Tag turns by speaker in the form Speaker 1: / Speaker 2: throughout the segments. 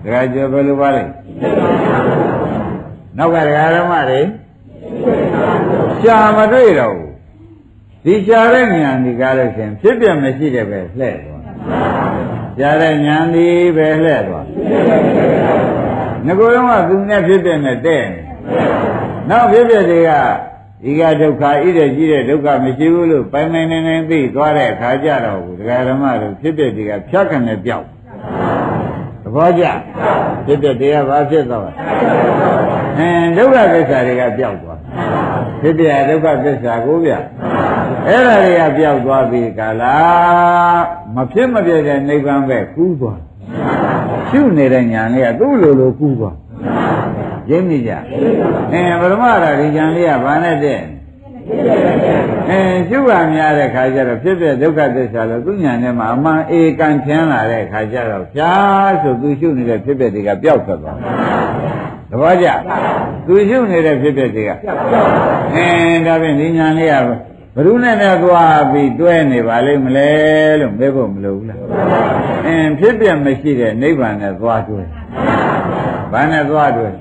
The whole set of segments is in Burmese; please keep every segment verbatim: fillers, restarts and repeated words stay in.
Speaker 1: ကကျော်ဘယ်လိုပါလဲနောက်ကဒကာဓမ္မတွေရှားမတွေ့တော့ဘူးဒီရှားတဲ့ဉာဏ်ဒီကားလို့ရှင်ဖြစ်ပြမရှိတဲ့ပဲလှဲ့သွားရှားတဲ့ဉာဏ်ဒီပဲလှဲ့သွားငကိုယ်လုံးကသူနဲ့ဖြစ်ပြနဲ့တဲ့နောက်ဖြစ်ပြတွေကဒီကဒုက္ခဣတဲ့ကြီးတဲ့ဒုက္ခမရှိဘူးလို့ပိုင်ပိုင်နေနေသိသွားတဲ့အခါကျတော့ဒကာဓမ္မတို့ဖြစ်ပြတွေကဖြတ်ခံနဲ့ပြောက်သဘောကျဖြစ်ပြတွေကဘာဖြစ်သွားလဲအင်းဒုက္ခသစ္စာတွေကပြောက်သွားဖြစ်ပြဒုက္ခသစ္စာကိုဗျအဲ့ဒါတွေကပြောက်သွားပြီကာလမဖြစ်မပြတဲ့နိဗ္ဗာန်ပဲကူးသွားရှုနေတဲ့ညာလေးကသူ့လိုလိုကူးသွားရင်းမိကြအင်းပရမရာဒီညာလေးကဘာနဲ့တဲ့အင်းရှုပါများတဲ့ခါကျတော့ဖြစ်ပြဒုက္ခသစ္စာလို့သူညာနဲ့မှာအမှန်အေကံထင်းလာတဲ့ခါကျတော့ဖြားဆိုသူရှုနေတဲ့ဖြစ်ပြတွေကပျောက်သွားသဘောကျသူရှုနေတဲ့ဖြစ်ဖြစ်တွေကအင်းဒါဖြင့်ဒီညာလေးကဘယ်သူနဲ့နဲ့သွားပြီးတွဲနေပါလိမ့်မလဲလို့မေးဖို့မလိုဘူးလားအင်းဖြစ်ပြမရှိတဲ့နိဗ္ဗာန်နဲ့သွားတွဲဘာနဲ့သွားတွဲဩ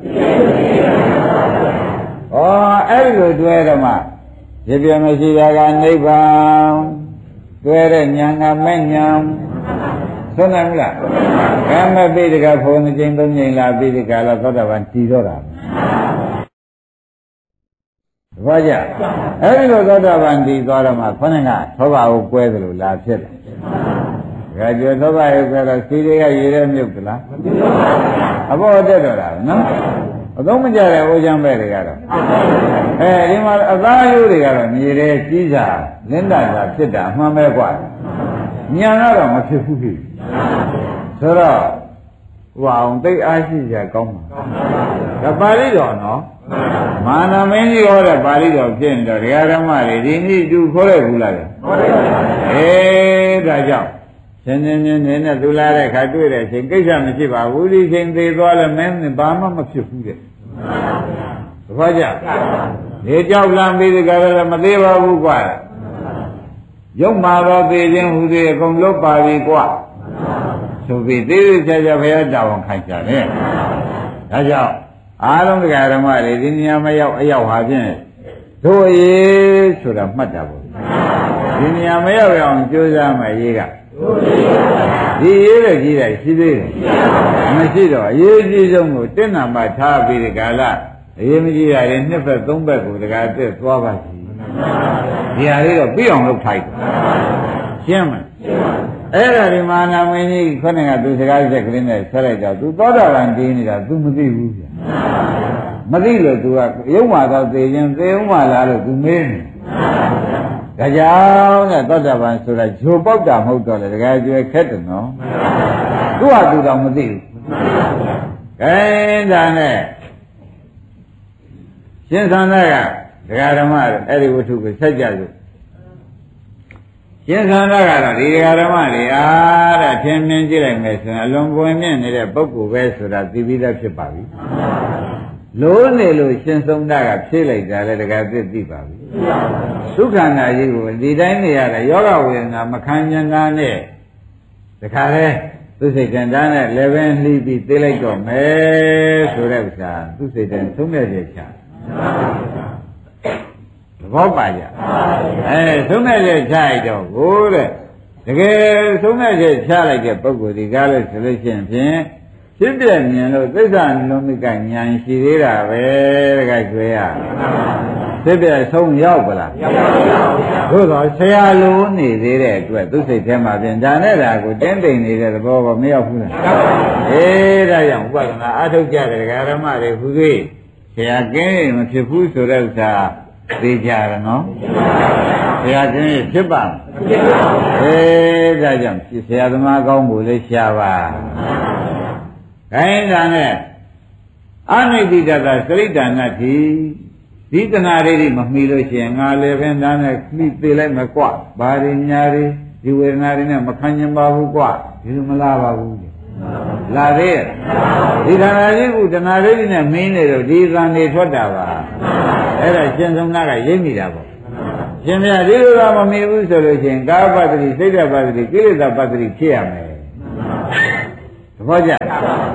Speaker 1: အဲ့ဒီလိုတွဲတော့မှဖြစ်ပြမရှိတာကနိဗ္ဗာန်တွဲတဲ့ညာကမဲ့ညာသုံးနိုင်မလားကံမဲ့ပိဋကဖုံးခြင်းသုံးခြင်းလာပိဋကလာသောတာပန်တည်တော့တာဘာကြအဲ့ဒီလိုသောတာပန်တည်သွားတော့မှခொနဲ့ကသောဘာကိုကွဲသလိုလာဖြစ်တယ်ဒါကြောင့်သောဘာရဲ့ကွဲတော့စီတွေကရေထဲမြုပ်သလားအပေါ်တက်တော့တာနော်အသုံးမကျတဲ့အိုးချမ်းပဲတွေကတော့အဲဒီမှာအသားရိုးတွေကတော့မြေထဲကြီးစာလင်းတာစာဖြစ်တာအမှန်ပဲกว่าညာကတော့မဖြစ်ဘူးပြီဆိုတော့ဟိုအောင်သိအားရှိကြကောင်းပါဒါပါဠိတော်နော်မာနမင်းကြီးဟောတဲ့ပါဠိတော်ဖြစ်နေတော့ဒကာဓမ္မတွေဒီနေ့သူခေါ်ရဘူးလားခေါ်ရပါဘူးအေးဒါကြောင့်ရှင်ရှင်ချင်းနေနဲ့သူလာတဲ့ခါတွေ့တဲ့အချိန်ကိစ္စမရှိပါဘူးဒီချိန်သေးသွားလဲမင်းဘာမှမဖြစ်ဘူးတဲ့သဘောကျဒီကြောက်လန့်ပြီးဒီကလည်းမသေးပါဘူးကွာရုပ်မာတော့သေးခြင်းဟူသေးအကုန်လုံးပါပြီကွာဆိုပြီးသေးသေးချာချာဘုရားတောင်းခိုင်းကြတယ်ဒါကြောင့်အားလုံးတရားဓမ္မတွေဒီနေရာမရောက်အရောက်ဟာဖြင့်တို့ရေးဆိုတာမှတ်တာပေါ့ဒီနေရာမရောက်ရအောင်ကြိုးစားမှရေးကဒီရေးတဲ့ကြီးတယ်ရှိသေးတယ်မရှိတော့အရေးကြီးဆုံးကိုတင့်နာမှထားပြီးဒီကာလအရေးမကြီးတာလည်းနှစ်ဘက်သုံးဘက်ကိုတကားတက်သွားပါစီဒီဟာလေးတော့ပြီးအောင်လုပ်ထိုက်တယ်ရှင်းမလားအဲ့ဒါဒီမာနာမင်းကြီးခொနဲ့ကသူစကားချက်ကလေးနဲ့ဆက်လိုက်တော့သူသောတာပန်တည်နေတာ तू မသိဘူးဗျာမသိလို့ तू ကရုံမှာတော့သိရင်သိအောင်မလားလို့ तू မေးနေဒါကြောင့်တဲ့သောတာပန်ဆိုတာဂျိုပေါက်တာမဟုတ်တော့လေတကယ်ကျွဲခက်တယ်နော်သူ့ဟာသူတော့မသိဘူးအဲဒါနဲ့ရှင်သန္တာကဒကာဓမ္မအဲ့ဒီဝတ္ထုကိုဆက်ကြလို့ရှင်သန္တာကတော့ဒီဒကာဓမ္မတွေအားတဲ့ထင်မြင်ကြည့်လိုက်မယ်ဆိုရင်အလွန်ပွင့်မြင့်နေတဲ့ပုဂ္ဂိုလ်ပဲဆိုတာသိပြီးသားဖြစ်ပါပြီလို့နေလို့ရှင်သုံးတာကဖြည့်လိုက်တာလည်းဒကာသိသိပါပြီဒုက္ခနာကြီးကိုဒီတိုင်းနေရတဲ့ယောဂဝေဒနာမခံကျင်တာနဲ့တခါလဲသူစိတ်တန်တာနဲ့လည်းပဲလှီးပြီးသိလိုက်တော့မယ်ဆိုတဲ့ဥစ္စာသူစိတ်တန်သုံးရတဲ့ချာသဘောပါကြအဲသုံးရတဲ့ချာရတော့ကိုတဲ့တကယ်သုံးရတဲ့ချာလိုက်တဲ့ပုဂ္ဂိုလ်ဒီကားလို့ဆိုလို့ရှိရင်ဖြင့်ဖြစ်ပြမြင်လို့သစ္စာလုံးမိကဉာဏ်ရှိသေးတာပဲတကယ်ကျွေးရဖြစ်ပြဆုံးရောက်ပါလားရောက်ပါဘူးသို့တော့ဆရာလိုနေသေးတဲ့အတွက်သူစိတ်ထဲမှာပြင်ဒါနဲ့ဒါကိုတင်းတိမ်နေတဲ့သဘောကမရောက်ဘူးလားရောက်ပါဘူးအေးဒါကြောင့်ဥပဒနာအထုတ်ကြတဲ့ဓမ္မတွေဟူသေးဆရာကင်းမဖြစ်ဘူးဆိုတဲ့ဥစ္စာသိကြရနော်ဆရာကင်းဖြစ်ပါမဖြစ်ပါဘူးအေးဒါကြောင့်ဆရာသမားကောင်းဖို့လေးရှားပါခိုင်းတာနဲ့အနိတိတကစရိတ္တနာတိဒီတနာလေးတွေမမှီလို့ရှိရင်ငါလည်းပဲနားနဲ့ခလိသေးလိုက်မကွဘာတွေညာတွေဒီဝေဒနာတွေနဲ့မခံကျင်ပါဘူးကွဒီလိုမလားပါဘူးလာသေးရဲ့ဒီတနာလေးကတနာလေးတွေနဲ့မင်းနေတော့ဒီသံတွေထွက်တာပါအဲ့ဒါရှင်သုံးနာကရိပ်မိတာပေါ့ရှင်မြတ်ဒီလိုကမမှီဘူးဆိုလို့ရှိရင်ကာပတ္တိစိတ်တပတ္တိကိလေသာပတ္တိဖြစ်ရမယ်သဘောကျ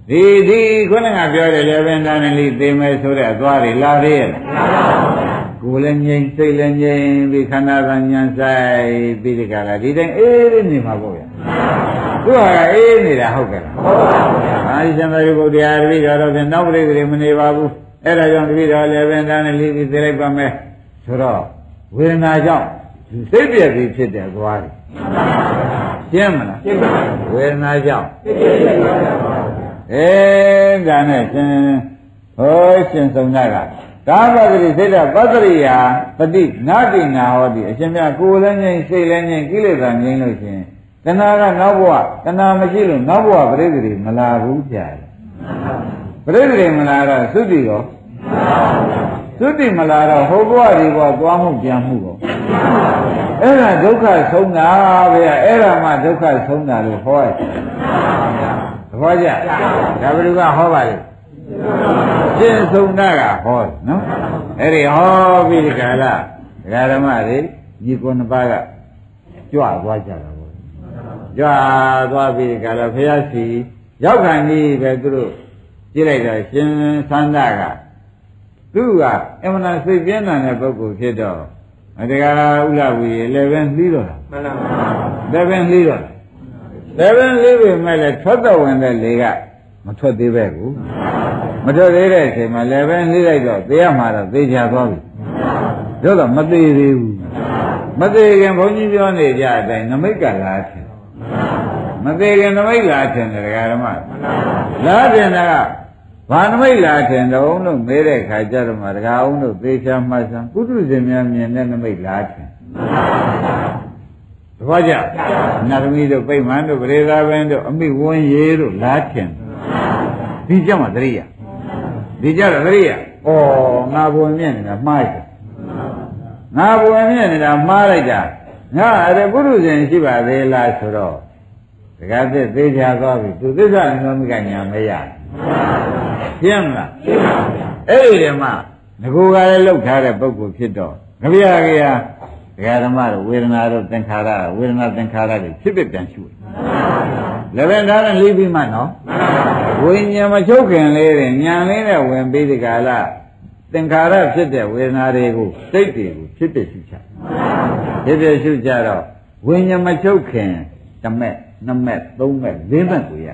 Speaker 1: ဒီဒီခုနကပြောတယ်လေဘင်္ဒာနလိသိမယ်ဆိုတဲ့အသွားတွေလာသေးရဲ့ကိုယ်လည်းငြိမ်စိတ်လည်းငြိမ်ပြီးခန္ဓာကဉာဏ်ဆိုင်ပြီးဒီကလာဒီတိုင်းအေးနေမှာပေါ့ဗျာသူကအေးနေတာဟုတ်ကဲ့လားဟုတ်ပါဘူးအာရှင်သာရိပုတ္တရာတပည့်တော်တော့ဖြင့်နောက်ပြိတ္တိမနေပါဘူးအဲ့ဒါကြောင့်တပည့်တော်လည်းဘင်္ဒာနလိပြီးသိလိုက်ပါမယ်ဆိုတော့ဝေဒနာကြောင့်စိတ်ပြည့်ပြီးဖြစ်တဲ့သွားတွေရှင်းမလားရှင်းပါဘူးဝေဒနာကြောင့်အဲဒါနဲ့ရှင်ဟောရှင်ဆုံးတာကသာပတိစိတ်ဓာပတ္တိယာပတိနာတိနာဟောတိအရှင်မြတ်ကိုယ်လည်းငြိမ်စိတ်လည်းငြိမ်ကိလေသာငြိမ်လို့ရှင်တဏှာကနောက်ဘဝတဏှာမရှိလို့နောက်ဘဝပရိသေတွေမလာဘူးကြာတယ်ပရိသေတွေမလာတော့သုတိရောသုတိမလာတော့ဟောဘဝဒီဘဝသွားမှုပြန်မှုတော့အဲ့ဒါဒုက္ခဆုံးတာပဲအဲ့ဒါမှဒုက္ခဆုံးတာလို့ဟောရတယ်သဘောကျဒါဘယ်သူကဟောပါလဲရှင်းဆုံးတာကဟောနော်အဲ့ဒီဟောပြီးဒီကလာဒကာဓမ္မတွေညီကိုနှစ်ပါးကကြွသွားကြတာပေါ့ကြွသွားပြီးဒီကလာဘုရားရှိရောက်ခံကြီးပဲသူတို့ကြည့်လိုက်တော့ရှင်သန္တာကသူကအမှန်တရားစိတ်ပြင်းတဲ့ပုဂ္ဂိုလ်ဖြစ်တော့ဒီကလာဥလဝီလည်းပဲနှီးတော့တာမှန်ပါဘူးလည်းပဲနှီးတော့လည်းပဲနှီးပြီမဲ့လည်းထွက်တော့ဝင်တဲ့လေကမထွက်သေးပဲကူမထွက်သေးတဲ့အချိန်မှာလည်းပဲနှီးလိုက်တော့သေရမှာတော့သေချာသွားပြီတို့တော့မသေးသေးဘူးမသေးခင်ဘုန်းကြီးပြောနေကြအတိုင်းနမိတ်ကလားထင်မသေးခင်နမိတ်လားထင်တယ်ဒကာဓမ္မလားထင်တာကဘာနမိတ်လားထင်တော့လို့မေးတဲ့ခါကျတော့မှဒကာအောင်တို့သေချာမှတ်စမ်းကုသဇင်များမြင်တဲ့နမိတ်လားထင်တပည့်ကြနာသမီးတို့ပိမှန်တို့ပရိသာဘင်းတို့အမိဝန်းရေတို့လားထင်ဒီကြမှာတရိယာဒီကြတော့တရိယာဩငါဘုံမြင့်နေတာမှားတယ်ငါဘုံမြင့်နေတာမှားလိုက်တာငါအဲ့ဒါပုရုဇဉ်ရှိပါသေးလားဆိုတော့တခါတည်းသေးချာသွားပြီသူသစ္စာဉာဏ်မိကညာမရရှင်းမလားရှင်းပါဗျာအဲ့ဒီတည်းမှာငကိုကလည်းလောက်ထားတဲ့ပုဂ္ဂိုလ်ဖြစ်တော့ကြပြကြရဒကာဓမ္မတို့ဝေဒနာတို့သင်္ခါရဝေဒနာသင်္ခါရတွေဖြစ်ဖြစ်ပြန်ရှုတယ်လည်းပဲဒါနဲ့လေးပြီးမှနော်ဝိညာဉ်မချုပ်ခင်လေးတဲ့ဉာဏ်လေးနဲ့ဝင်ပြီးဒီကလာသင်္ခါရဖြစ်တဲ့ဝေဒနာတွေကိုစိတ်တွေကိုဖြစ်ဖြစ်ရှုချဖြစ်ဖြစ်ရှုကြတော့ဝိညာဉ်မချုပ်ခင်တစ်မဲ့နှစ်မဲ့သုံးမဲ့လေးမဲ့ကိုရ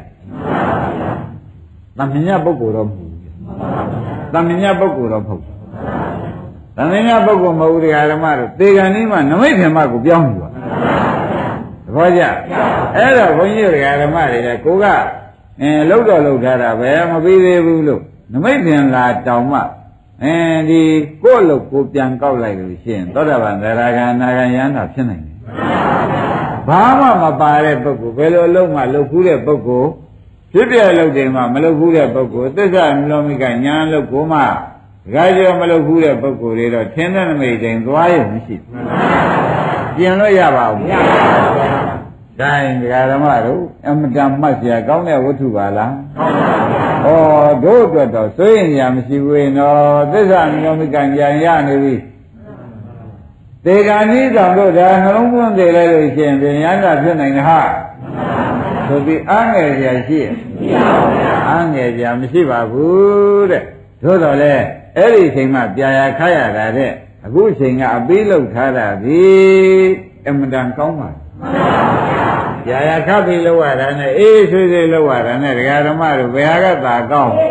Speaker 1: သမညပုဂ္ဂိုလ်တော့မဟုတ်ဘူးသမညပုဂ္ဂိုလ်တော့မဟုတ်ဘူးသမညပုဂ္ဂိုလ်မဟုတ်ဘူးတရားဓမ္မတို့သေကံนี้မှနမိတ်ဓမ္မကိုပြောင်းယူပါသဘောကျအဲ့တော့ဘုန်းကြီးတရားဓမ္မတွေလည်းကိုကအင်းလှုပ်တော့လှုပ်ထားတာပဲမပြီးသေးဘူးလို့နမိတ်ဓင်လာတောင်မှအင်းဒီကိုယ့်လို့ကိုပြန်ကောက်လိုက်လို့ရှိရင်သောတာပန်သရဂံအနာဂံယန္တာဖြစ်နိုင်တယ်ဘာမှမပါတဲ့ပုဂ္ဂိုလ်ဘယ်လိုလုံးမှလှုပ်ခူးတဲ့ပုဂ္ဂိုလ်ဖြစ်ပြလို့တင်မှမလှုပ်ခူးတဲ့ပုဂ္ဂိုလ်သစ္စာမလောမိကညာလှုပ်ကိုမှဒကာကျော်မလှုပ်ခူးတဲ့ပုဂ္ဂိုလ်တွေတော့ထင်းတဲ့နမိတ်တိုင်းသွားရမရှိဘူးပြင်လို့ရပါဘူးမရပါဘူးတိုင်းဒကာဓမ္မတို့အမတန်မှတ်เสียကောင်းတဲ့ဝတ္ထုပါလားဟုတ်ပါဘူးဩတို့အတွက်တော့စွရင်ရမရှိဘူးနော်သစ္စာမလောမိကညာရနေပြီသေကံဤဆောင်တို့ဒါနှလုံးသွင်းသေးလိုက်လို့ရှိရင်ဉာဏ်သာဖြစ်နိုင်တယ်ဟာဆိုပြီးအားငယ်ကြရှိရဲ့မရှိပါဘူးဗျာအားငယ်ကြမရှိပါဘူးတဲ့သို့တော်လဲအဲ့ဒီအချိန်မှပြာရခရတာတဲ့အခုအချိန်ကအပေးလောက်ထားတာဒီအမှန်တန်ကောင်းပါလားပြာရခပြီးလောက်ရတာနဲ့အေးဆွေးဆွေးလောက်ရတာနဲ့ဒကာဓမ္မတို့ဘယ်ဟာကသာကောင်း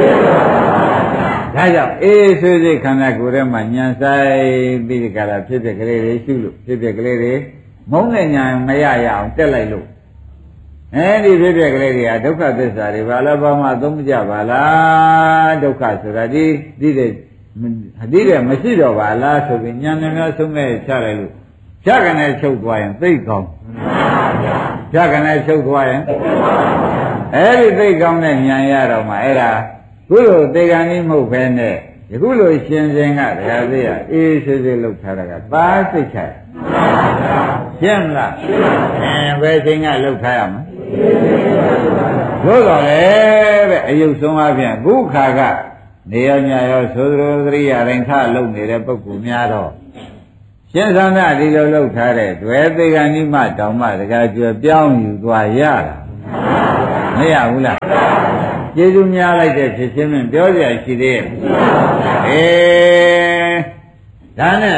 Speaker 1: ဒါကြောင့်အေးဆွေးဆွေးခန္ဓာကိုယ်ထဲမှာညံဆိုင်ပြီးဒီကလာဖြစ်ဖြစ်ကလေးတွေရှုလို့ဖြစ်ဖြစ်ကလေးတွေမုန်းတဲ့ညာမရရအောင်တက်လိုက်လို့အဲဒီဖြစ်ဖြစ်ကလေးတွေကဒုက္ခသစ္စာတွေဘာလဲဘာမှသုံးမကြပါလားဒုက္ခဆိုတာဒီဒီတဲ့ဒီတဲ့မရှိတော့ပါလားဆိုပြီးညာနဲ့များဆုံးမဲ့ချလိုက်လို့ဖြတ်ကနေချုပ်သွားရင်သိကောင်းဖြတ်ကနေချုပ်သွားရင်အဲဒီသိကောင်းတဲ့ညာရတော့မှအဲ့ဒါခုလိုသေကံကြီးမဟုတ်ဘဲနဲ့ယခုလိုရှင်ရှင်ကတရားသေးရအေးဆေးဆေးလောက်ထားတာကပါစိတ်ချရှင်းမလားအဲဘယ်ချိန်ကလောက်ထားရမလဲသို့တော်လေတဲ့အယုတ်ဆုံးအပြင်ခုခါကနေရညရောသို့သောသရိယာရင်ခလုံနေတဲ့ပုဂ္ဂိုလ်များတော့ရှင်းသန္တာဒီလိုလောက်ထားတဲ့တွေ့သေကံကြီးမှတောင်မှတကယ်ကျွပြောင်းယူသွားရတာနရဘူးလားကျေးဇူးများလိုက်တဲ့ဖြစ်ချင်းနဲ့ပြောကြရှိသေးရဲ့အေးဒါနဲ့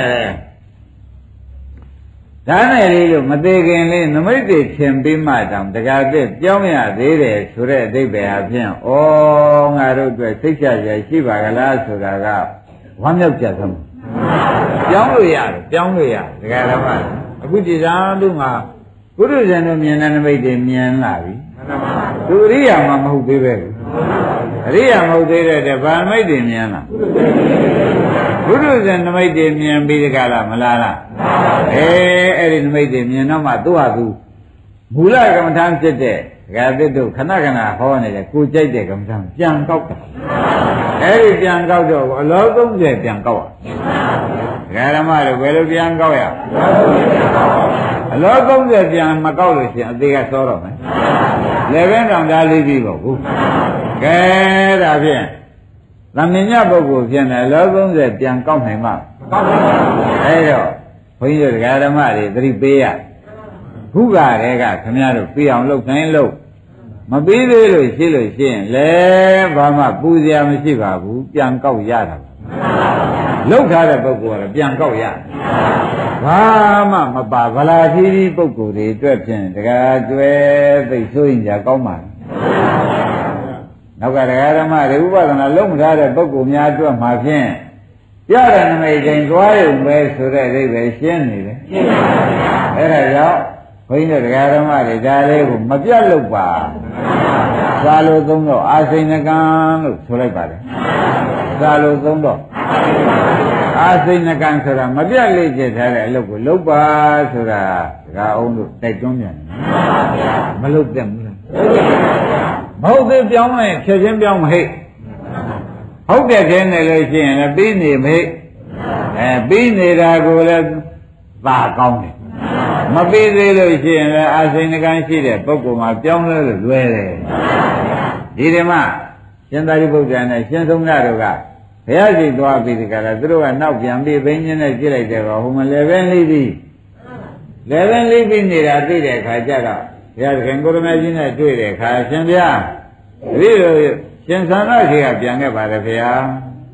Speaker 1: ဒါနဲ့လေးလို့မသေးခင်လေးနမိတ်တွေထင်ပြီးမှတောင်တကားပြပြောင်းရသေးတယ်ဆိုတဲ့အဓိပ္ပာယ်အဖြစ်ဩငါတို့အတွက်စိတ်ချရရှိပါကလားဆိုတာကဝမ်းမြောက်ကြသမ်းပြောင်းလို့ရတယ်ပြောင်းလို့ရဒကာဓမ္မအခုဒီစားတို့မှာဘုရားရှင်တို့မြင်တဲ့နမိတ်တွေမြင်လာပြီသူအရိယာမှမဟုတ်သေးပဲအရိယာမဟုတ်သေးတဲ့ဗာမိတ်တွေမြင်လာဘုရားရှင်နမိတ်တွေမြင်ပြီးတကလားမလားလားအဲအဲ့ဒီနမိတ်တွေမြင်တော့မှသူ့ဟာသူမူလကမ္မထာဖြစ်တဲ့ဒကာသစ်တို့ခဏခဏဟောနေတယ်ကိုကြိုက်တဲ့ကမ္မထာပြန်ကောက်တယ်အဲ့ဒီပြန်ကောက်တော့အလောသုံးဆယ်ပြန်ကောက်ရဒကာဓမ္မတို့ဘယ်လိုပြန်ကောက်ရအလောသုံးဆယ်ပြန်မကောက်လို့ရှိရင်အသေးကစောတော့မယ်လည်းပဲတောင်သားလေးပြီးပေါ့ဘူးကဲဒါဖြင့်သမင်ညပုဂ္ဂိုလ်ဖြစ်နေအလောသုံးဆယ်ပြန်ကောက်နိုင်မှာကောက်ပါဘူးအဲ့တော့ဘုန်းကြီးတို့ဒကာဓမ္မတွေသတိပေးရခုကတည်းကခင်ဗျားတို့ပြအောင်လုပ်တိုင်းလုပ်မပြီးသေးလို့ရှိလို့ရှိရင်လည်းဘာမှပူစရာမရှိပါဘူးပြန်ကောက်ရတာလောက်ထားတဲ့ပုဂ္ဂိုလ်ကတော့ပြန်ကောက်ရဘာမှမပါဗလာသီးသီးပုဂ္ဂိုလ်တွေအတွက်ဖြင့်တကားကျွဲသိဆိုရင်ကြာကောင်းပါနောက်ကတရားဓမ္မတွေဥပဒနာလုံးမထားတဲ့ပုဂ္ဂိုလ်များအတွက်မှာဖြင့်ပြရနမိတ်တိုင်းသွားရုံပဲဆိုတဲ့အိဗယ်ရှင်းနေတယ်ရှင်းပါပါအဲ့ဒါကြောင့်ဘုန်းကြီးတို့တရားဓမ္မတွေဒါလေးကိုမပြတ်လို့ပါသာလို့သုံးတော့အာစိဏကံလို့ဆိုလိုက်ပါတယ်သာလို့သုံးတော့အာစိဏကံဆိုတာမပြတ်လေ့ကျက်ထားတဲ့အလုပ်ကိုလုပ်ပါဆိုတာဒကာအောင်တို့တိုက်တွန်းပြန်တယ်မလုပ်တဲ့ဘူးလားမဟုတ်သေးပြောင်းလိုက်ချက်ချင်းပြောင်းမဟိတ်ဟုတ်တဲ့ခဲနေလို့ရှိရင်လည်းပြီးနေမဟိတ်အဲပြီးနေတာကိုလည်းသာကောင်းတယ်မပြီးသေးလို့ရှိရင်လည်းအာစိဏကံရှိတဲ့ပုဂ္ဂိုလ်မှာပြောင်းလဲလို့လွယ်တယ်ဒီဓမ္မရှင်သာရိပုတ္တရာနဲ့ရှင်သုံးရတို့ကဘုရားရှိသွားပြီးဒီကရသူတို့ကနောက်ပြန်ပြီးဘိန်းင်းနဲ့ကြည့်လိုက်တယ်ကောဟိုမှာလည်းပဲလေးပြီးလည်းပဲလေးပြီးနေတာသိတဲ့အခါကျတော့ဘုရားခင်ကိုရမကြီးနဲ့တွေ့တဲ့အခါရှင်ဗျာဒီလိုရှင်သန္တာကြီးကပြန်ခဲ့ပါတယ်ဘုရား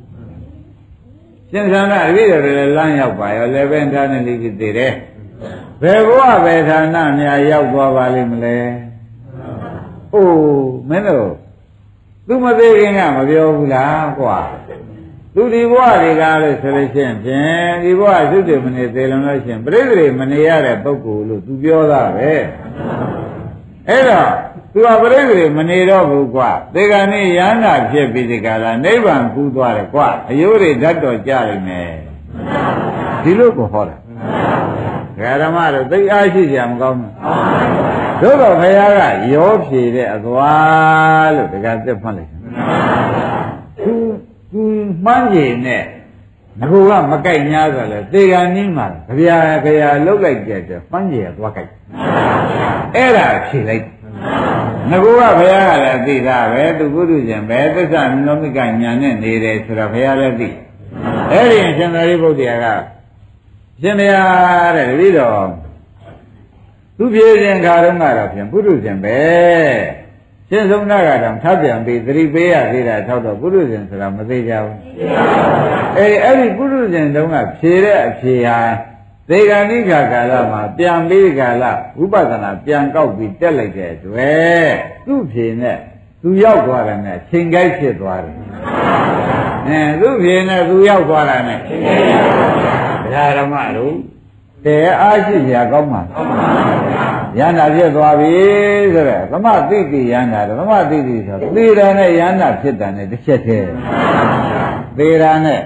Speaker 1: ရှင်သန္တာတပည့်တော်လည်းလမ်းရောက်ပါရောလည်းပဲထားနေလေးပြီးသေးတယ်ဘယ်ဘဝပဲဌာနများရောက်သွားပါလိမ့်မလဲအိုးမင်းတို့သူမသေးခင်ကမပြောဘူးလားကွာသူဒီဘဝတွေကလို့ဆိုလို့ရှိရင်ဖြင့်ဒီဘဝသုတေမနေသေးလုံးလို့ရှိရင်ပြိတ္တိမနေရတဲ့ပုဂ္ဂိုလ်လို့သူပြောတာပဲအဲ့တော့သူကပြိတ္တိမနေတော့ဘူးကွာသေကံနဲ့ယန္တာဖြစ်ပြီးဒီကလာနိဗ္ဗာန်ကူးသွားတယ်ကွာအယိုးတွေဓာတ်တော်ကြလိမ့်မယ်ဒီလိုကိုဟောတာဓမ္မတို့သိအားရှိကြမကောင်းဘူးသို့တော့ဘုရားကရောဖြေတဲ့အသွားလို့တကယ်သက်ဖွင့်လိုက်သူသူမှန်းကြည့်နဲ့ငကူကမကြိုက်냐ဆိုလဲသေကံနည်းမှာကြပြာကြပြာလှုပ်လိုက်တဲ့အတွက်မှန်းကြည့်ရသွားကြိုက်အဲ့ဒါဖြေလိုက်ငကူကဘုရားကလည်းသိတာပဲသူပုထုဇဉ်ပဲသစ္စာနိမိကညာနဲ့နေတယ်ဆိုတော့ဘုရားလည်းသိအဲ့ဒီရှင်သာရိပုတ္တရာကရှင်မယားတဲ့တပည့်တော်သူပြေခြင်းခါတုန်းကတော့ဖြင့်ပုထုဇဉ်ပဲရှင်ဆုံးနာကတော့ထပ်ပြန်ပြီးသတိပေးရသေးတာထောက်တော့ပုထုဇဉ်ဆိုတာမသိကြဘူးအဲအဲ့ဒီပုထုဇဉ်တုန်းကဖြေတဲ့အဖြေဟာသေဂဏိခါကာလမှာပြန်ပြီးကာလဝိပဿနာပြန်ကောက်ပြီးတက်လိုက်တဲ့အတွက်သူ့ဖြေနဲ့သူရောက်သွားတယ်နဲ့ချိန်ကိုက်ဖြစ်သွားတယ်အဲသူ့ဖြေနဲ့သူရောက်သွားတာနဲ့ချိန်ကိုက်ဘုရားဓမ္မတို့တဲအားရှိရာကောင်းမှာယန္တာဖြစ်သွားပြီဆိုတော့သမသိတိယန္တာသမသိတိဆိုတော့သေရနဲ့ယန္တာဖြစ်တာနဲ့တစ်ချက်တည်းသေရနဲ့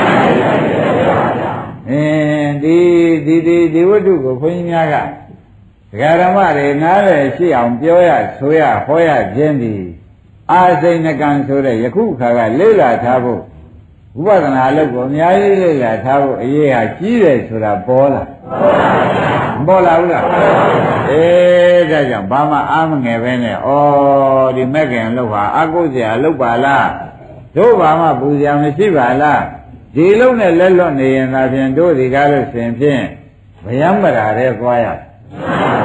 Speaker 1: အင်းဒီဒီဒီဒီဝတ္ထုကိုခွန်ကြီးများကဒကာဓမ္မတွေနားလည်ရှိအောင်ပြောရဆိုရဟောရခြင်းဒီအာစိဏကံဆိုတဲ့ယခုခါကလေ့လာထားဖို့ဥပဒနာအလုပ်ကိုအများကြီးလေ့လာထားဖို့အရေးဟာကြီးတယ်ဆိုတာပေါ်လာပေါ်လာဘူးလားအေးဒါကြောင့်ဘာမှအားမငယ်ပဲနဲ့ဩဒီမက်ကင်အလုပ်ဟာအကုသရာအလုပ်ပါလားတို့ဘာမှပူစရာမရှိပါလားဒီလုံးနဲ့လက်လွတ်နေရင်သာဖြင့်တို့ဒီကားလို့ရှင်ဖြင့်ဗယံပရာတဲ့သွားရ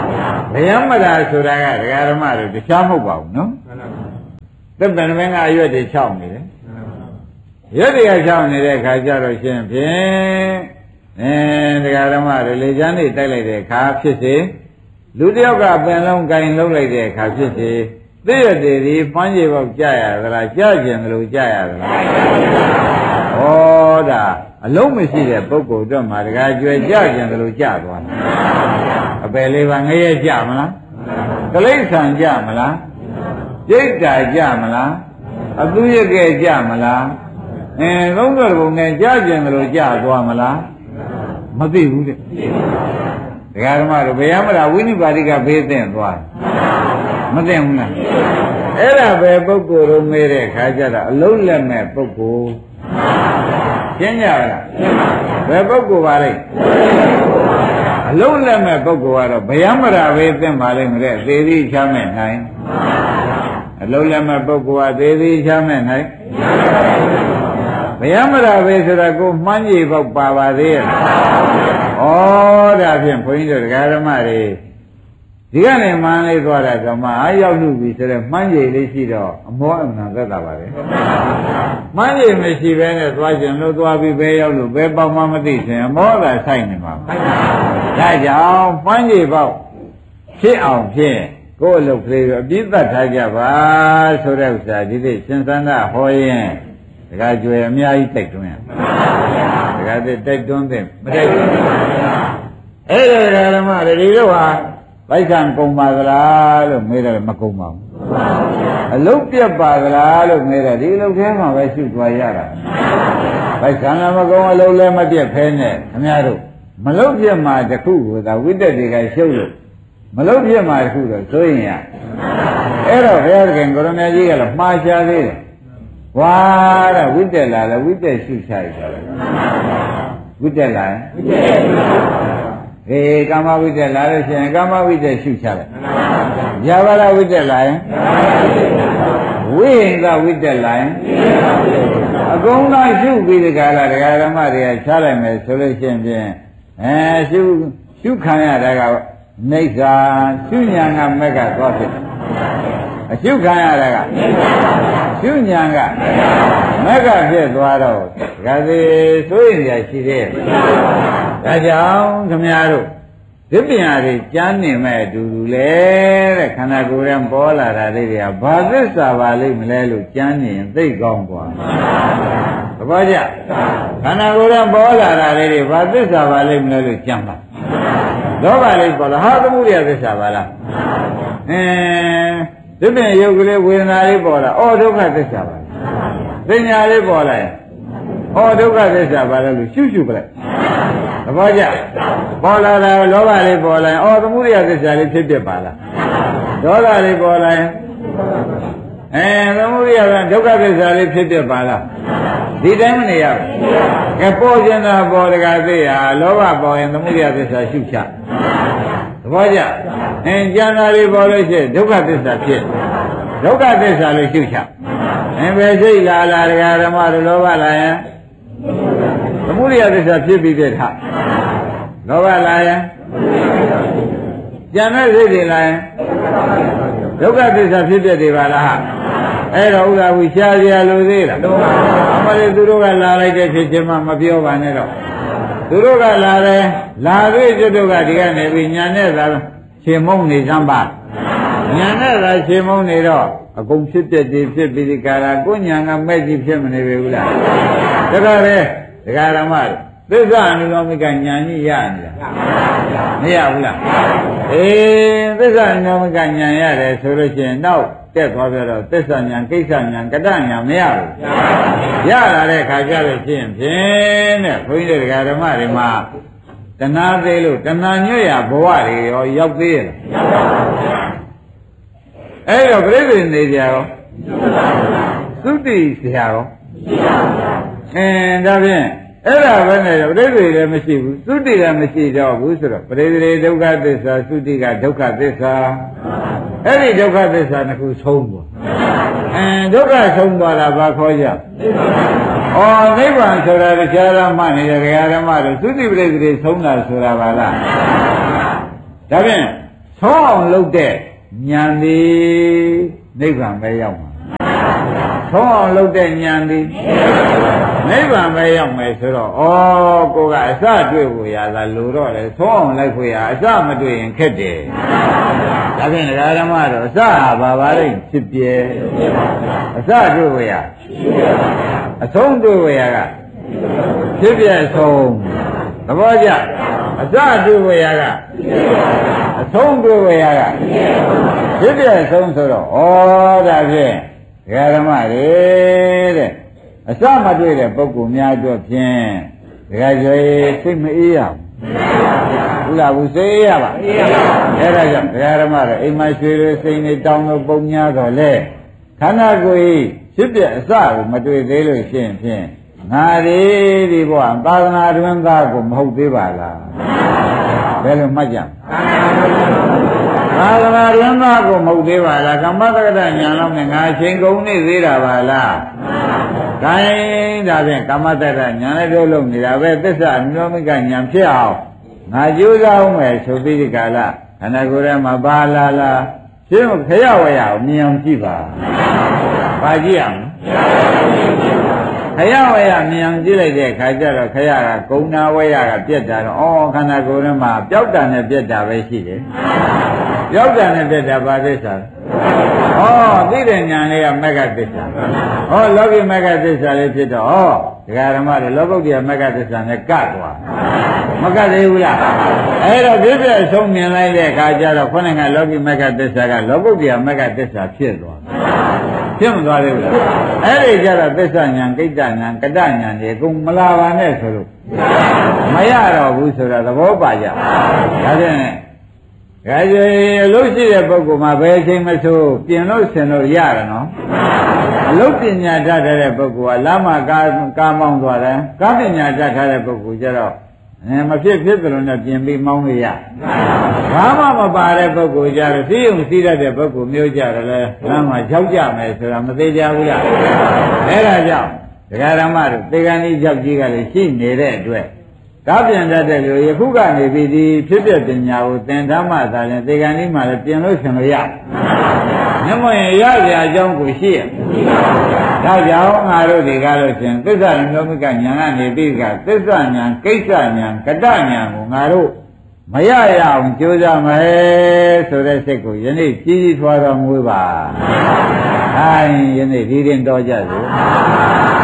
Speaker 1: ဘယမတာဆိုတာကဒကာဓမ္မတို့တခြားမဟုတ်ပါဘူးနော်သက်ပင်မင်းကအရွက်တွေချောင်းနေတယ်ရွက်တွေကချောင်းနေတဲ့ခါကျတော့ရှင်ဖြင့်အဲဒကာဓမ္မတို့လေချမ်းတွေတိုက်လိုက်တဲ့အခါဖြစ်စေလူတယောက်ကပင်လုံးကင်လုံးလိုက်တဲ့အခါဖြစ်စေသိရတဲ့ဒီပန်းကြီးပေါက်ကြရသလားကြကျင်လို့ကြရသလားဩဒါအလုံးမရှိတဲ့ပုဂ္ဂိုလ်တော့မှတကားကြွယ်ကြကျင်လို့ကြသွားတယ်အပယ်လေးပါငရဲကြမလားကလိษံကြမလားကျိတ်တာကြမလားအသူရကဲကြမလားအင်းသုံးတော်ဘုံနဲ့ကြကျင်လို့ကြသွားမလားမသိဘူးတဲ့ဒကာဓမ္မတို့ဘယ်ရမလားဝိနိပါတိကဘေးသင့်သွားမသိဘူးလားအဲ့ဒါပဲပုဂ္ဂိုလ်တို့မေးတဲ့ခါကျတော့အလုံးလက်မဲ့ပုဂ္ဂိုလ်ရှင်းကြလားဘယ်ပုဂ္ဂိုလ်ပါလဲအလုံးလက်မဲ့ပုဂ္ဂိုလ်ကတော့ဘယ်ရမလားဘေးသင့်ပါလိမ့်မယ်သေသည်ချမ်းမဲ့နိုင်အလုံးလက်မဲ့ပုဂ္ဂိုလ်ကသေသည်ချမ်းမဲ့နိုင်ဘယ်ရမလားဘေးဆိုတာကိုမှန်းကြီးပေါက်ပါပါသေးရဲ့ဩဒါဖြင့်ဘုန်းကြီးတို့ဒကာဓမ္မတွေဒီကနေ့မှန်းလေးသွားတာကမှအားရောက်လို့ပြီဆိုတော့မှန်းကြီးလေးရှိတော့အမောအမှန်သက်တာပါပဲမှန်းကြီးမရှိဘဲနဲ့သွားခြင်းလို့သွားပြီးဘဲရောက်လို့ဘဲပေါက်မှမသိခြင်းအမောသာဆိုင်နေမှာဒါကြောင့်မှန်းကြီးပေါက်ဖြစ်အောင်ဖြင့်ကိုယ်အလုပ်ကလေးအပြည့်သတ်ထားကြပါဆိုတဲ့ဥစ္စာဒီနေ့ရှင်သန္တာဟောရင်ဒကာကျွယ်အများကြီးတိုက်တွန်းရဒကာတဲ့တိုက်တွန်းတဲ့မတိုက်တွန်းအဲ့ဒါဒကာဓမ္မတွေဒီလိုဟာဗိုက်ဆံကုန်ပါသလားလို့မေးတယ်မကုန်ပါဘူးအလုတ်ပြတ်ပါသလားလို့မေးတယ်ဒီအလုတ်ထဲမှာပဲရှုသွားရတာဗိုက်ဆံလည်းမကုန်အလုတ်လည်းမပြတ်ဖဲနဲ့ခင်ဗျားတို့မလုတ်ပြတ်မှာတခုကိုသာဝိတ္တတွေကရှုပ်လို့မလုတ်ပြတ်မှာတခုတော့ဆိုရင်ရအဲ့တော့ဘုရားခင်ကိုရမကြီးကလည်းမှားချသေးတယ်ဝါတဲ့ဝိတ္တလာလဲဝိတ္တရှုချရတာလေဝိတ္တလာဝိတ္တဟေးကာမဝိတ္တလာလို့ရှိရင်ကာမဝိတ္တရှုချလိုက်ဇာဝရဝိတ္တလာရင်ဝိဟိန္ဒဝိတ္တလာရင်အကုန်လုံးရှုပြီးဒီကလာဒကာဓမ္မတွေကချလိုက်မယ်ဆိုလို့ရှိရင်ဖြင့်အဲရှုရှုခံရတာကနိစ္စရှုညာကမက်ကသွားဖြစ်တယ်အရှုခံရတာကရှုညာကမက်ကဖြစ်သွားတော့ဒါစီဆိုရင်ရရှိသေးတယ်ဒါကြောင့်ခင်ဗျားတို့ဒီပညာတွေကြားနေမဲ့အတူတူလေတဲ့ခန္ဓာကိုယ်ရဲ့ပေါ်လာတာလေးတွေကဘာသစ္စာပါလိမ့်မလဲလို့ကြားနေရင်သိကောင်းသွားသဘောကျခန္ဓာကိုယ်ရဲ့ပေါ်လာတာလေးတွေဘာသစ္စာပါလိမ့်မလဲလို့ကြားပါလောဘလေးပေါ်လာဟာသမှုရသစ္စာပါလားအင်းဒီပင်ယုတ်ကလေးဝေဒနာလေးပေါ်လာအော်ဒုက္ခသစ္စာပါသိညာလေးပေါ်လာရင်အော်ဒုက္ခသစ္စာပါလားလို့ရှုရှုပလိုက်သဘောကျပေါ်လာတာလောဘလေးပေါ်လာရင်အော်သမှုရိယသစ္စာလေးဖြစ်ဖြစ်ပါလားဒေါသလေးပေါ်လာရင်အဲသမှုရိယကဒုက္ခသစ္စာလေးဖြစ်ဖြစ်ပါလားဒီတိုင်းမနေရဘူးကဲပေါ်ခြင်းသာပေါ်တကားသိဟာလောဘပေါ်ရင်သမှုရိယသစ္စာရှုချသဘောကျအင်းကျန်တာလေးပေါ်လို့ရှိရင်ဒုက္ခသစ္စာဖြစ်ဒုက္ခသစ္စာလေးရှုချအင်းပဲစိတ်လာလာဒကာဓမ္မတို့လောဘလာရင်သမုဒိယသစ္စာဖြစ်ပြီးတဲ့ထလောဘလာရင်ကျန်တဲ့စိတ်တွေလာရင်ဒုက္ခသစ္စာဖြစ်တဲ့တွေပါလားအဲ့တော့ဥဒ္ဒဝိရှားရလို့သေးလားအမလေးသူတို့ကလာလိုက်တဲ့ဖြစ်ချင်းမှမပြောပါနဲ့တော့သူတို့ကလာတယ်လာပြီးကျွတ်တို့ကဒီကနေပြီးညာနဲ့သာရှင်မုံနေစမ်းပါညာနဲ့သာရှင်မုံနေတော့အကုန်ဖြစ်ပြတည်ဖြစ်ပြီးဒီကာလကိုညာကမဲ့ကြီးဖြစ်မနေပြီဘူးလားဒါကြတဲ့ဒကာရမသစ္စာအနုလောမိကညာကြီးရနေတာမရဘူးလားအေးသစ္စာအနုလောမိကညာရတယ်ဆိုလို့ရှိရင်နောက်တက်သွားပြတော့သစ္စာညာကိစ္စညာကတ္တညာမရဘူးရလာတဲ့ခါကျလို့ရှိရင်ဖြင့်တဲ့ဘုန်းကြီးတို့ဒကာဓမ္မတွေမှာတဏှာသေးလို့တဏှာညွတ်ရဘဝတွေရောရောက်သေးရဲ့အဲ့တော့ပြိဿနေကြရောသုတိဆရာရောအင်းဒါဖြင့်အဲ့ဒါပဲနဲ့ပြိဿလည်းမရှိဘူးသုတိလည်းမရှိတော့ဘူးဆိုတော့ပြိဿဒုက္ခသစ္စာသုတိကဒုက္ခသစ္စာအဲ့ဒီဒုက္ခသစ္စာတစ်ခုဆုံးသွားအင်းဒုက္ခဆုံးသွားတာဘာခေါ်ကြဩနိဗ္ဗာန်ဆိုတာတရားဓမ္မနေတဲ့ဓမ္မတို့သုတိပြိဿတွေဆုံးတာဆိုတာပါလားဒါဖြင့်ဆောင်းအောင်လုပ်တဲ့ဉာဏ်သည်နိဗ္ဗာန်ပဲရောက်မှာဆောင်းအောင်လုပ်တဲ့ဉာဏ်သည်နိဗ္ဗာန်ပဲရောက်မယ်ဆိုတော့ဩကိုကအစတွေ့ဖို့ရတာလို့တော့လေဆောင်းအောင်လိုက်ဖို့ရအစမတွေ့ရင်ခက်တယ်ဒါဖြင့်ဒကာဓမ္မတော့အစဟာဘာပါလိမ့်ဖြစ်ပြဲအစတွေ့ဖို့ရအဆုံးတွေ့ဖို့ရကဖြစ်ပြဲဆုံးသဘောကျအစတွေ့ဖို့ရကအဆုံးတွေ့ဖို့ရကဖြစ်ပြဲဆုံးဆိုတော့ဩဒါဖြင့်ဒကာဓမ္မတွေတဲ့အစမတွေ့တဲ့ပုဂ္ဂိုလ်များအတွက်ဖြင့်ဒကာကျွေးစိတ်မအေးရဘူးလားဘူးစိတ်အေးရပါအဲ့ဒါကြောင့်ဒကာဓမ္မတွေအိမ်မှာရွှေတွေစိတ်နေတောင်းလို့ပုံများတော့လေခန္ဓာကိုယ်ဖြစ်ပြအစကိုမတွေ့သေးလို့ရှိရင်ဖြင့်ငါဒီဒီဘဝသာသနာတွင်သားကိုမဟုတ်သေးပါလားဘယ်လိုမှတ်ကြသာသနာတွင်သားကိုမဟုတ်သေးပါလားကမ္မတက္ကဋညာလောက်နဲ့ငါအချိန်ကုန်နေသေးတာပါလားဒါရင်ဒါဖြင့်ကမ္မတက္ကဋညာလည်းတို့လုံးနေတာပဲသစ္စာအမျိုးမိကညာဖြစ်အောင်ငါကြိုးစားအောင်မယ်ဆိုပြီးဒီကလာခန္ဓာကိုယ်ထဲမှာပါလာလာရှင်းခရဝရအောင်မြင်အောင်ကြည့်ပါပါကြည့်အောင်ခရဝရမြင်အောင်ကြည့်လိုက်တဲ့အခါကျတော့ခရကဂုဏဝရကပြက်တာတော့ဩခန္ဓာကိုယ်ထဲမှာပျောက်တာနဲ့ပြက်တာပဲရှိတယ်ပျောက်တာနဲ့ပြက်တာဘာသစ္စာဩသိတဲ့ဉာဏ်လေးကမဂ္ဂသစ္စာဩလောကီမဂ္ဂသစ္စာလေးဖြစ်တော့ဩဒကာဓမ္မတွေလောကုတ္တရာမဂ္ဂသစ္စာနဲ့ကတ်သွားမကတ်သေးဘူးလားအဲ့တော့ပြည့်ပြည့်ဆုံးမြင်လိုက်တဲ့အခါကျတော့ခေါင်းကလောကီမဂ္ဂသစ္စာကလောကုတ္တရာမဂ္ဂသစ္စာဖြစ်သွားဖြစ်မသွားသေးဘူးလားအဲ့ဒီကျတော့သစ္စာဉာဏ်ကိတ္တဉာဏ်ကတ္တဉာဏ်တွေအကုန်မလာပါနဲ့ဆိုလို့မရတော့ဘူးဆိုတာသဘောပါကြဒါဖြင့်ဒါကြွေအလုပ်ရှိတဲ့ပုဂ္ဂိုလ်မှာဘယ်အချိန်မှဆိုပြင်လို့ဆင်လို့ရတယ်နော်အလုပ်ပညာတတ်တဲ့ပုဂ္ဂိုလ်ကလမ်းမှာကားကားမောင်းသွားတယ်ကားပညာတတ်ထားတဲ့ပုဂ္ဂိုလ်ကျတော့အဲမဖြစ်ဖြစ်သလိုနဲ့ပြင်ပြီးမောင်းလို့ရဘာမှမပါတဲ့ပုဂ္ဂိုလ်ကြတော့သိုံသိတတ်တဲ့ပုဂ္ဂိုလ်မျိုးကြတော့လေလမ်းမှာရောက်ကြမယ်ဆိုတာမသေးကြဘူးလားအဲဒါကြောင့်ဒကာဓမ္မတို့သေကံကြီးရောက်ကြီးကလည်းရှိနေတဲ့အတွက်ကားပြန်တတ်တဲ့လူယခုကနေပြီးဒီဖြစ်ဖြစ်ပညာကိုသင်ထားမှသာရင်သေကံကြီးမှလည်းပြင်လို့ဆင်လို့ရမျက်မှောင်ရရအကြောင်းကိုရှိရဒါကြောင့်ငါတို့ဒီကားလို့ရှင်သစ္စာမျိုးမိကညာကနေပြီးကသစ္စာညာကိစ္စညာကတ္တညာကိုငါတို့မရရအောင်ကြိုးစားမယ်ဆိုတဲ့စိတ်ကိုယနေ့ကြီးကြီးထွားတော်မူပါ။အဲယနေ့ဒီရင်တော်ကြစို့